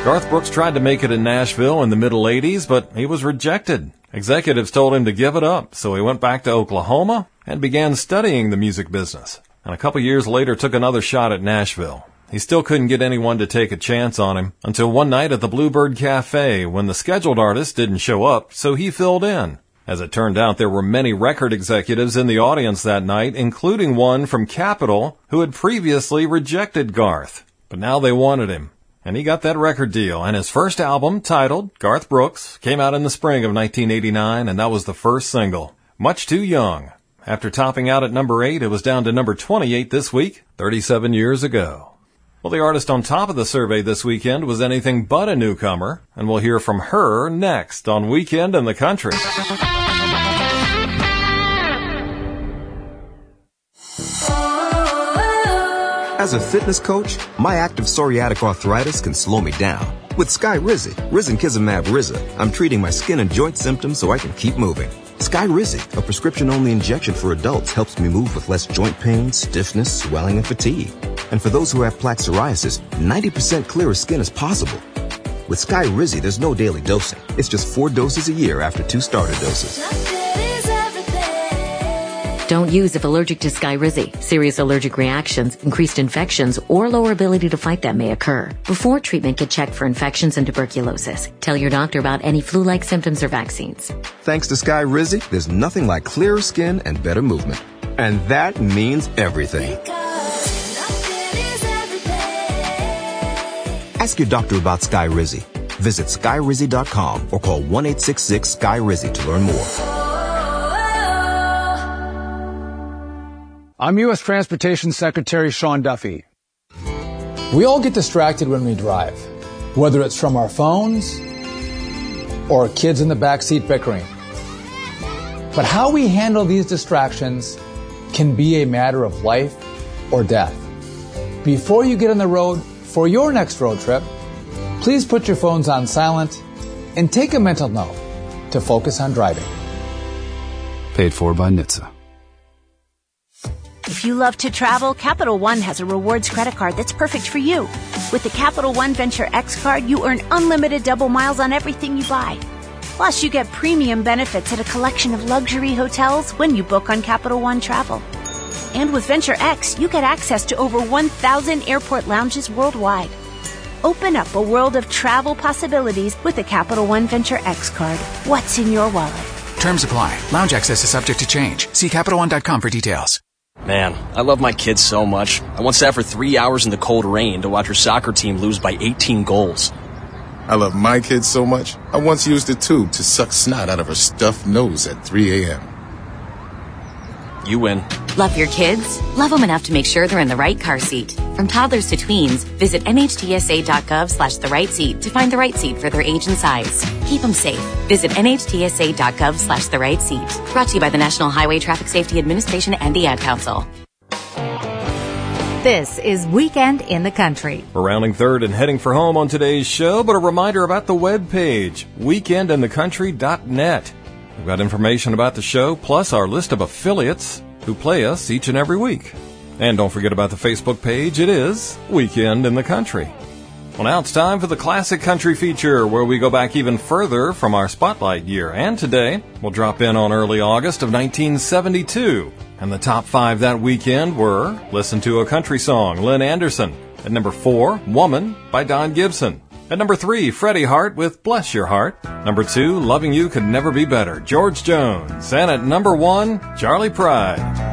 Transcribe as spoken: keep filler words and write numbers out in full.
Garth Brooks tried to make it in Nashville in the middle eighties, but he was rejected. Executives told him to give it up, so he went back to Oklahoma and began studying the music business. And a couple years later took another shot at Nashville. He still couldn't get anyone to take a chance on him until one night at the Bluebird Cafe when the scheduled artist didn't show up, so he filled in. As it turned out, there were many record executives in the audience that night, including one from Capitol who had previously rejected Garth. But now they wanted him. And he got that record deal, and his first album, titled Garth Brooks, came out in the spring of nineteen eighty-nine, and that was the first single, Much Too Young. After topping out at number eight, it was down to number twenty-eight this week, thirty-seven years ago. Well, the artist on top of the survey this weekend was anything but a newcomer, and we'll hear from her next on Weekend in the Country. As a fitness coach, my active psoriatic arthritis can slow me down. With Skyrizi, Risankizumab Riza, I'm treating my skin and joint symptoms so I can keep moving. Skyrizi, a prescription-only injection for adults, helps me move with less joint pain, stiffness, swelling, and fatigue. And for those who have plaque psoriasis, ninety percent clearer skin is possible. With Skyrizi, there's no daily dosing. It's just four doses a year after two starter doses. Don't use if allergic to Skyrizi. Serious allergic reactions, increased infections, or lower ability to fight them may occur. Before treatment, get checked for infections and tuberculosis. Tell your doctor about any flu-like symptoms or vaccines. Thanks to Skyrizi, there's nothing like clearer skin and better movement. And that means everything. Ask your doctor about Skyrizi. Visit Skyrizi dot com or call one eight six six Skyrizi to learn more. I'm U S Transportation Secretary Sean Duffy. We all get distracted when we drive, whether it's from our phones or kids in the backseat bickering. But how we handle these distractions can be a matter of life or death. Before you get on the road for your next road trip, please put your phones on silent and take a mental note to focus on driving. Paid for by N H T S A. If you love to travel, Capital One has a rewards credit card that's perfect for you. With the Capital One Venture X card, you earn unlimited double miles on everything you buy. Plus, you get premium benefits at a collection of luxury hotels when you book on Capital One Travel. And with Venture X, you get access to over one thousand airport lounges worldwide. Open up a world of travel possibilities with the Capital One Venture X card. What's in your wallet? Terms apply. Lounge access is subject to change. See Capital One dot com for details. Man, I love my kids so much. I once sat for three hours in the cold rain to watch her soccer team lose by eighteen goals. I love my kids so much, I once used a tube to suck snot out of her stuffed nose at three a.m. You win. Love your kids? Love them enough to make sure they're in the right car seat. From toddlers to tweens, visit N H T S A dot gov slash the right seat to find the right seat for their age and size. Keep them safe. Visit N H T S A dot gov slash the right seat. Brought to you by the National Highway Traffic Safety Administration and the Ad Council. This is Weekend in the Country. We're rounding third and heading for home on today's show, but a reminder about the webpage, weekend in the country dot net. We've got information about the show, plus our list of affiliates who play us each and every week. And don't forget about the Facebook page. It is Weekend in the Country. Well, now it's time for the Classic Country feature, where we go back even further from our Spotlight year. And today, we'll drop in on early August of nineteen seventy-two. And the top five that weekend were Listen to a Country Song, Lynn Anderson. At number four, Woman by Don Gibson. At number three, Freddie Hart with Bless Your Heart. Number two, Loving You Could Never Be Better, George Jones. And at number one, Charley Pride.